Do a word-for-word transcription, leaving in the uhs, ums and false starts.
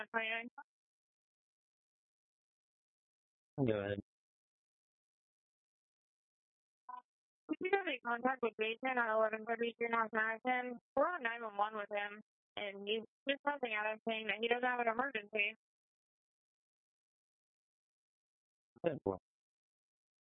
plan. Go ahead. If you have any contact with Jason on eleven thirty-two North Madison, we're on nine one one with him, and he's just something out of saying that he doesn't have an emergency. Ten four.